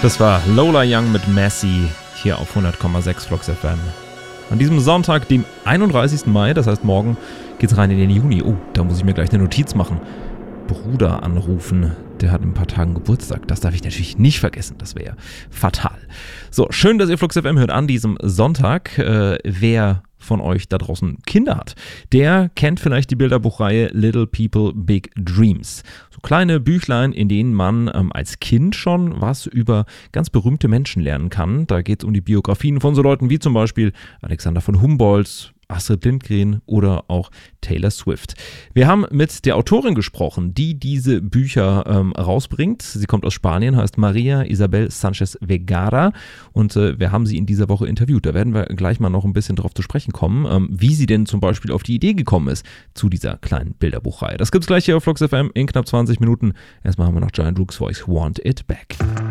Das war Lola Young mit Messi hier auf 100,6 Flux FM. An diesem Sonntag, dem 31. Mai, das heißt morgen, geht's rein in den Juni. Oh, da muss ich mir gleich eine Notiz machen. Bruder anrufen, der hat in ein paar Tagen Geburtstag. Das darf ich natürlich nicht vergessen, das wäre fatal. So, schön, dass ihr Flux FM hört an diesem Sonntag. Wer von euch da draußen Kinder hat, der kennt vielleicht die Bilderbuchreihe Little People Big Dreams. So kleine Büchlein, in denen man als Kind schon was über ganz berühmte Menschen lernen kann. Da geht es um die Biografien von so Leuten wie zum Beispiel Alexander von Humboldt, Astrid Lindgren oder auch Taylor Swift. Wir haben mit der Autorin gesprochen, die diese Bücher rausbringt. Sie kommt aus Spanien, heißt Maria Isabel Sánchez Vergara und wir haben sie in dieser Woche interviewt. Da werden wir gleich mal noch ein bisschen drauf zu sprechen kommen, wie sie denn zum Beispiel auf die Idee gekommen ist zu dieser kleinen Bilderbuchreihe. Das gibt's gleich hier auf Flux FM in knapp 20 Minuten. Erstmal haben wir noch Giant Rook's Voice, Want It Back.